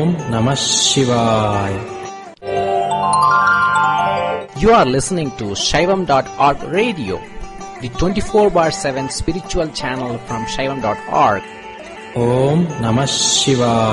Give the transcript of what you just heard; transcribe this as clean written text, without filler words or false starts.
Namah Shivaya. You are listening to Shaivam.org radio, the 24/7 spiritual channel from Shaivam.org. Om Namah Shivaya.